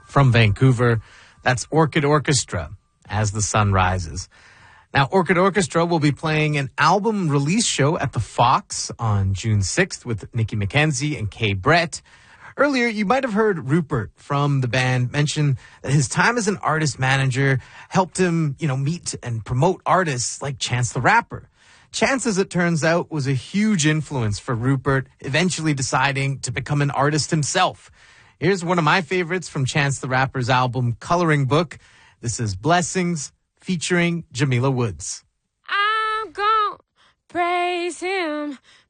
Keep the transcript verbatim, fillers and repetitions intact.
from Vancouver. That's Orchid Orchestra, As the Sun Rises. Now, Orchid Orchestra will be playing an album release show at the Fox on June sixth with Nikki McKenzie and Kay Brett. Earlier, you might have heard Rupert from the band mention that his time as an artist manager helped him, you know, meet and promote artists like Chance the Rapper. Chance, as it turns out, was a huge influence for Rupert, eventually deciding to become an artist himself. Here's one of my favorites from Chance the Rapper's album Coloring Book. This is Blessings, featuring Jamila Woods. I'm gonna praise him,